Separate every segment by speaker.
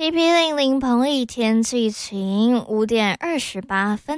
Speaker 1: TP00彭丽天气晴5:28。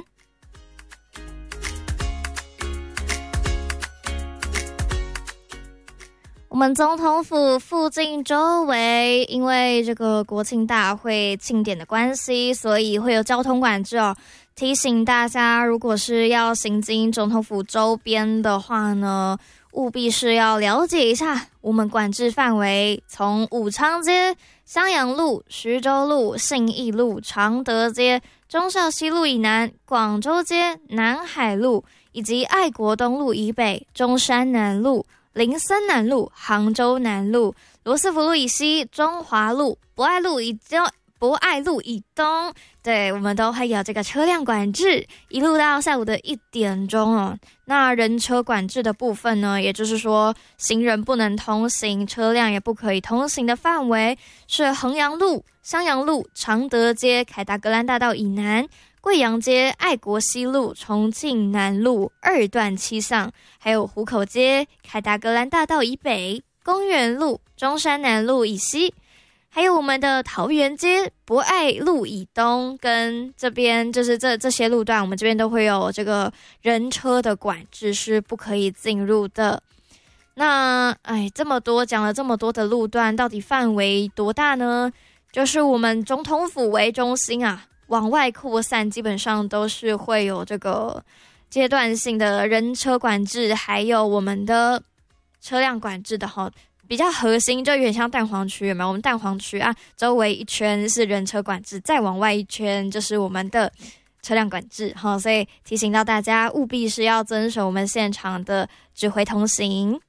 Speaker 1: 我们总统府附近周围，因为这个国庆大会庆典的关系，所以会有交通管制哦。提醒大家，如果是要行经总统府周边的话呢，务必是要了解一下我们管制范围，从武昌街、襄阳路、徐州路、信义路、常德街、忠孝西路以南、广州街、南海路以及爱国东路以北、中山南路、林森南路、杭州南路、罗斯福路以西、中华路、博爱路以东，对，我们都会有这个车辆管制，一路到下午的1点钟哦。那人车管制的部分呢，也就是说行人不能通行，车辆也不可以通行的范围是衡阳路、襄阳路、常德街、凯达格兰大道以南、贵阳街、爱国西路、重庆南路2段7巷，还有湖口街、凯达格兰大道以北、公园路、中山南路以西，还有我们的桃园街、博爱路以东，跟这边就是这些路段，我们这边都会有这个人车的管制，是不可以进入的。那讲了这么多的路段，到底范围多大呢？就是我们总统府为中心啊，往外扩散，基本上都是会有这个阶段性的人车管制，还有我们的车辆管制的哈。比较核心就有点像蛋黄区，有没有？我们蛋黄区啊，周围一圈是人车管制，再往外一圈就是我们的车辆管制哈。所以提醒到大家，务必是要遵守我们现场的指挥通行。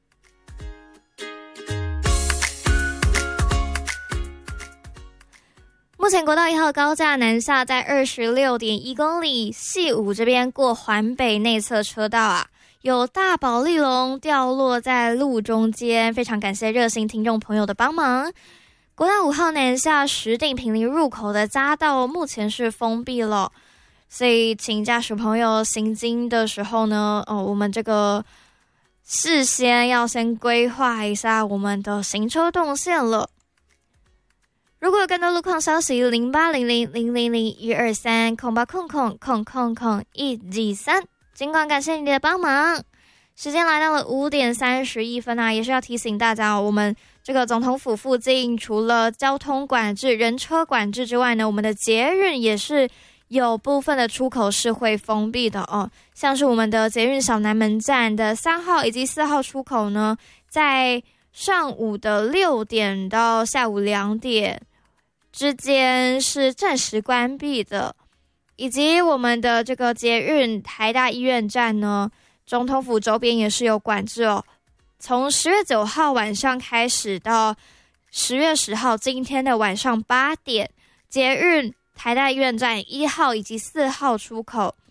Speaker 1: 目前国道1号高架南下在26.1公里，细武这边过环北内侧车道啊，有大宝丽龙掉落在路中间，非常感谢热心听众朋友的帮忙。国道5号南下石碇坪林入口的匝道目前是封闭了，所以请驾驶朋友行经的时候呢，我们这个事先要先规划一下我们的行车动线了。如果有更多路况消息，0800-000-123-0800-123，尽管感谢你的帮忙。时间来到了5:31啊，也是要提醒大家我们这个总统府附近除了交通管制、人车管制之外呢，我们的捷运也是有部分的出口是会封闭的哦。像是我们的捷运小南门站的3号以及4号出口呢，在上午的6点到下午2点之间是暂时关闭的，以及我们的这个捷运台大医院站呢，总统府周边也是有管制哦。从10月9号晚上开始到10月10号今天的晚上8点，捷运台大医院站1号以及4号出口